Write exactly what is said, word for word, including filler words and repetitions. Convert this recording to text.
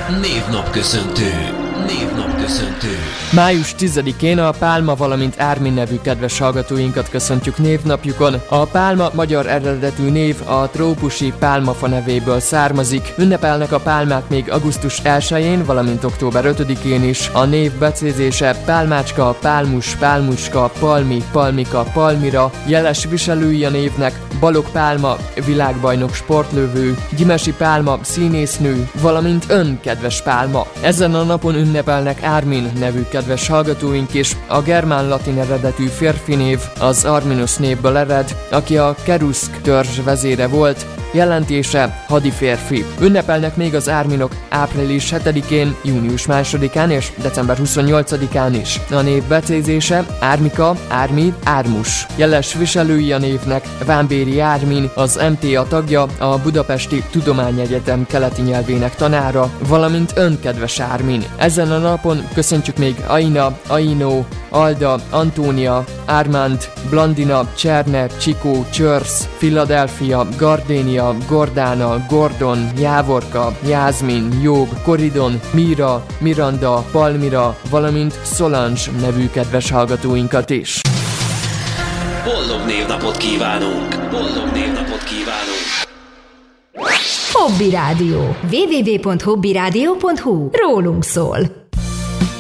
Névnapköszöntő. Névnapköszöntő. május tizedikén a Pálma, valamint Ármin nevű kedves hallgatóinkat köszöntjük névnapjukon. A Pálma magyar eredetű név a trópusi pálmafa nevéből származik. Ünnepelnek a pálmák még augusztus elsején, valamint október ötödikén is. A név becézése pálmácska, pálmus, pálmuska, palmi, palmika, palmira. Jeles viselői a névnek Balogh Pálma, világbajnok sportlövő, Gyimesi Pálma, színésznő, valamint ön, kedves Pálma. Ezen a napon ünnepelnek Ármin nevű kedves hallgatóink is. A germán-latin eredetű férfi név az Arminus névből ered, aki a Keruszk törzs vezére volt, jelentése hadiférfi. Ünnepelnek még az Árminok április hetedikén, június másodikán és december huszonnyolcadikán is. A név becézése Ármika, Ármi, Ármus. Jeles viselői a névnek Vámbéri Ármin, az em té á tagja, a Budapesti Tudományegyetem keleti nyelvének tanára, valamint ön, kedves Ármin. Ezen a napon köszöntjük még Aina, Ainó, Alda, Antónia, Ármánd, Blandina, Cserne, Csikó, Csörsz, Philadelphia, Gardénia, Gordána, Gordon, Jávorka, Jászmin, Jog, Koridon, Míra, Miranda, Palmira, valamint Solange nevű kedves hallgatóinkat is. Boldog névnapot kívánunk! Boldog névnapot kívánunk! Hobby Rádió. double-u double-u double-u pont hobby rádió pont hu. Rólunk szól.